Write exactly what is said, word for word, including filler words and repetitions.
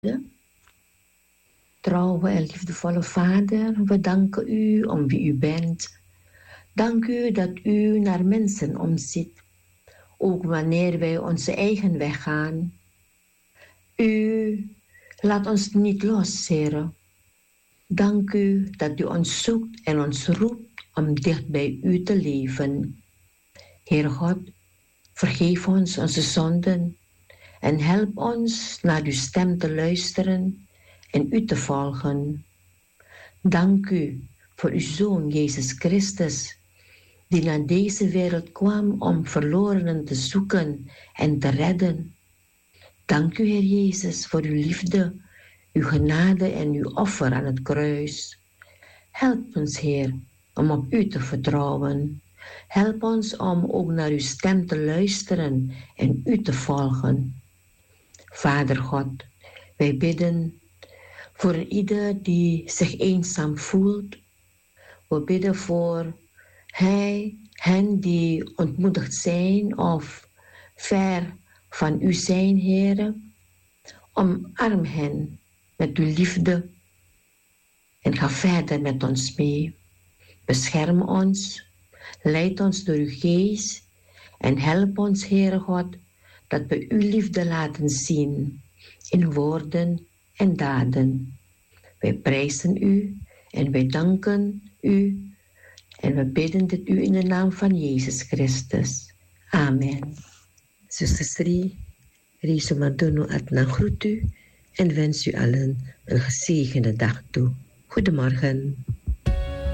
Trouwe en liefdevolle Vader, we danken u om wie u bent. Dank u dat u naar mensen omziet, ook wanneer wij onze eigen weg gaan. U laat ons niet los, Heer. Dank u dat u ons zoekt en ons roept om dicht bij u te leven. Heer God, vergeef ons onze zonden en help ons naar uw stem te luisteren en u te volgen. Dank u voor uw Zoon Jezus Christus, die naar deze wereld kwam om verlorenen te zoeken en te redden. Dank u, Heer Jezus, voor uw liefde, uw genade en uw offer aan het kruis. Help ons, Heer, om op u te vertrouwen. Help ons om ook naar uw stem te luisteren en u te volgen. Vader God, wij bidden voor ieder die zich eenzaam voelt. We bidden voor hij, hen die ontmoedigd zijn of ver van u zijn, Heere. Omarm hen met uw liefde en ga verder met ons mee. Bescherm ons, leid ons door uw geest en help ons, Heere God, dat we uw liefde laten zien in woorden en daden. Wij prijzen u en wij danken u en we bidden dit u in de naam van Jezus Christus. Amen. Zuster Sri, Riso Madono Atna groet u en wens u allen een gezegende dag toe. Goedemorgen.